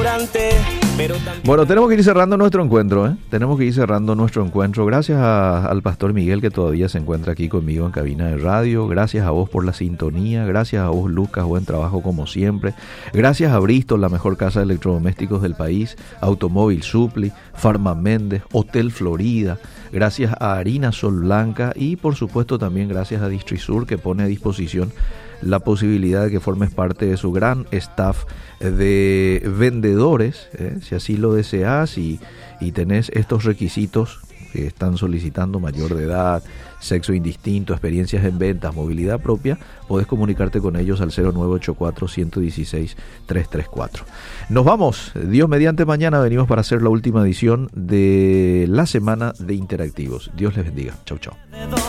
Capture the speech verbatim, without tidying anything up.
adelante. Pero también... Bueno, tenemos que ir cerrando nuestro encuentro, ¿eh? Tenemos que ir cerrando nuestro encuentro. Gracias a, al pastor Miguel, que todavía se encuentra aquí conmigo en cabina de radio. Gracias a vos por la sintonía. Gracias a vos, Lucas. Buen trabajo como siempre. Gracias a Bristol, la mejor casa de electrodomésticos del país. Automóvil Supli, Farma Méndez, Hotel Florida. Gracias a Harina Sol Blanca y por supuesto también gracias a Distrisur, que pone a disposición la posibilidad de que formes parte de su gran staff de vendedores, ¿eh? Si así lo deseas y, y tenés estos requisitos que están solicitando: mayor de edad, sexo indistinto, experiencias en ventas, movilidad propia, podés comunicarte con ellos al cero nueve ocho cuatro, uno uno seis, tres tres cuatro. Nos vamos, Dios mediante, mañana venimos para hacer la última edición de la semana de Interactivos. Dios les bendiga, chau chau.